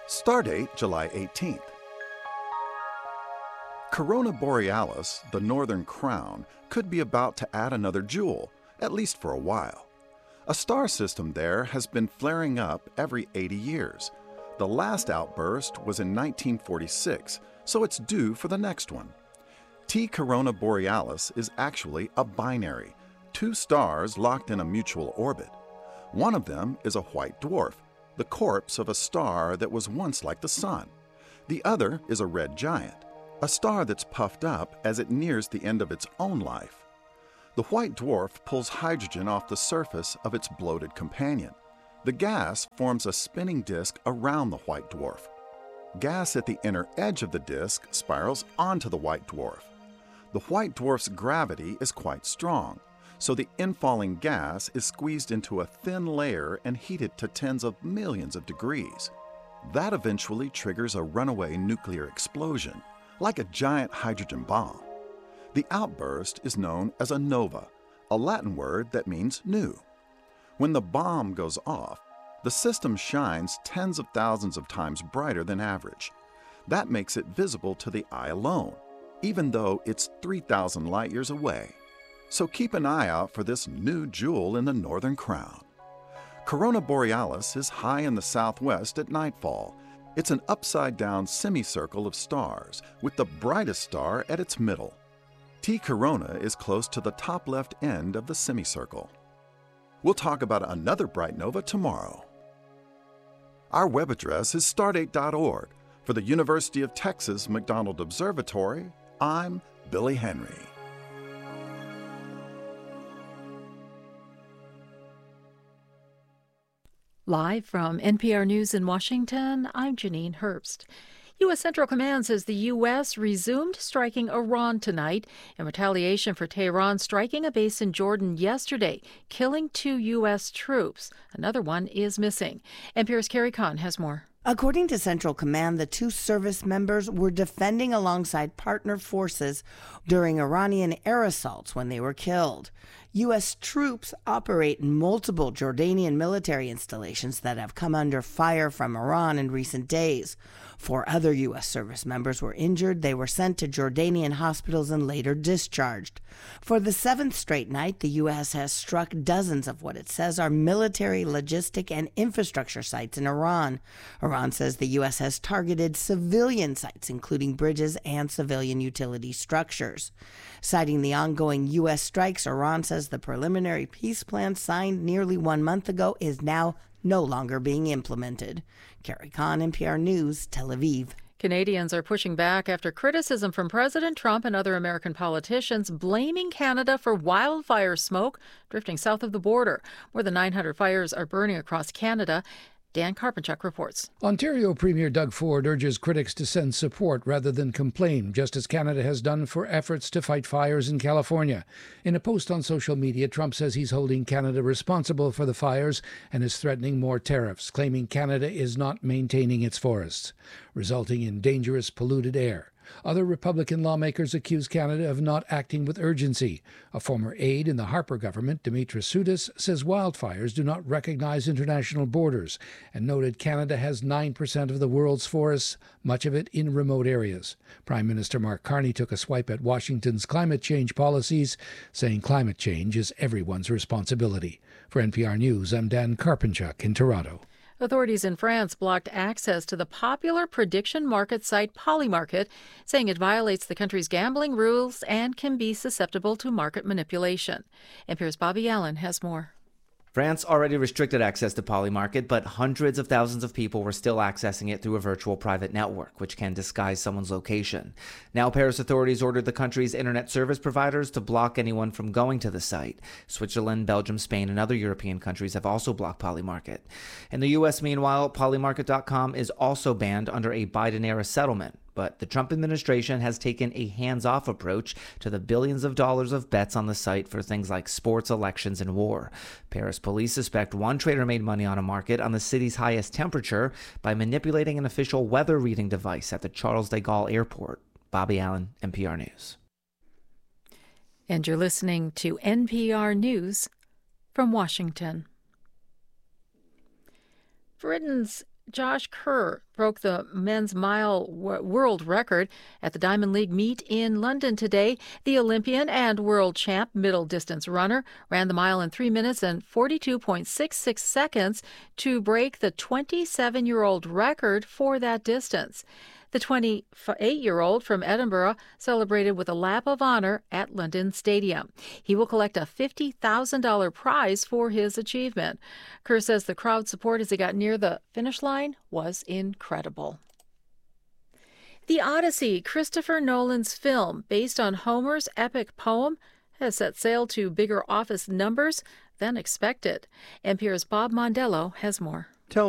Stardate July 18th. Corona Borealis, the northern crown, could be about to add another jewel, at least for a while. A star system there has been flaring up every 80 years. The last outburst was in 1946, so it's due for the next one. T Corona Borealis is actually a binary, two stars locked in a mutual orbit. One of them is a white dwarf, the corpse of a star that was once like the Sun. The other is a red giant, a star that's puffed up as it nears the end of its own life. The white dwarf pulls hydrogen off the surface of its bloated companion. The gas forms a spinning disk around the white dwarf. Gas at the inner edge of the disk spirals onto the white dwarf. The white dwarf's gravity is quite strong, so the infalling gas is squeezed into a thin layer and heated to tens of millions of degrees. That eventually triggers a runaway nuclear explosion, like a giant hydrogen bomb. The outburst is known as a nova, a Latin word that means new. When the bomb goes off, the system shines tens of thousands of times brighter than average. That makes it visible to the eye alone, even though it's 3,000 light years away. So keep an eye out for this new jewel in the northern crown. Corona Borealis is high in the southwest at nightfall. It's an upside-down semicircle of stars, with the brightest star at its middle. T Corona is close to the top left end of the semicircle. We'll talk about another bright nova tomorrow. Our web address is stardate.org. For the University of Texas McDonald Observatory, I'm Billy Henry. Live from NPR News in Washington, I'm Janine Herbst. U.S. Central Command says the U.S. resumed striking Iran tonight in retaliation for Tehran striking a base in Jordan yesterday, killing 2 U.S. troops. Another one is missing. NPR's Carrie Kahn has more. According to Central Command, the 2 service members were defending alongside partner forces during Iranian air assaults when they were killed. U.S. troops operate in multiple Jordanian military installations that have come under fire from Iran in recent days. 4 other U.S. service members were injured. They were sent to Jordanian hospitals and later discharged. For the 7th straight night, the U.S. has struck dozens of what it says are military, logistic, and infrastructure sites in Iran. Iran says the U.S. has targeted civilian sites, including bridges and civilian utility structures. Citing the ongoing U.S. strikes, Iran says the preliminary peace plan signed nearly 1 month ago is now no longer being implemented. Carrie Kahn, NPR News, Tel Aviv. Canadians are pushing back after criticism from President Trump and other American politicians blaming Canada for wildfire smoke drifting south of the border. More than 900 fires are burning across Canada. Dan Karpenchuk reports. Ontario Premier Doug Ford urges critics to send support rather than complain, just as Canada has done for efforts to fight fires in California. In a post on social media, Trump says he's holding Canada responsible for the fires and is threatening more tariffs, claiming Canada is not maintaining its forests, resulting in dangerous polluted air. Other Republican lawmakers accuse Canada of not acting with urgency. A former aide in the Harper government, Dimitris Soudis, says wildfires do not recognize international borders and noted Canada has 9% of the world's forests, much of it in remote areas. Prime Minister Mark Carney took a swipe at Washington's climate change policies, saying climate change is everyone's responsibility. For NPR News, I'm Dan Karpenchuk in Toronto. Authorities in France blocked access to the popular prediction market site Polymarket, saying it violates the country's gambling rules and can be susceptible to market manipulation. NPR's Bobby Allen has more. France already restricted access to Polymarket, but hundreds of thousands of people were still accessing it through a virtual private network, which can disguise someone's location. Now, Paris authorities ordered the country's internet service providers to block anyone from going to the site. Switzerland, Belgium, Spain, and other European countries have also blocked Polymarket. In the U.S., meanwhile, Polymarket.com is also banned under a Biden-era settlement. But the Trump administration has taken a hands-off approach to the billions of dollars of bets on the site for things like sports, elections, and war. Paris police suspect one trader made money on a market on the city's highest temperature by manipulating an official weather reading device at the Charles de Gaulle airport. Bobby Allen, NPR News. And you're listening to NPR News from Washington. Britain's Josh Kerr broke the men's mile world record at the Diamond League meet in London today. The Olympian and world champ middle distance runner ran the mile in 3 minutes and 42.66 seconds to break the 27-year-old record for that distance. The 28-year-old from Edinburgh celebrated with a lap of honor at London Stadium. He will collect a $50,000 prize for his achievement. Kerr says the crowd support as he got near the finish line was incredible. The Odyssey, Christopher Nolan's film based on Homer's epic poem, has set sail to bigger office numbers than expected. NPR's Bob Mondello has more.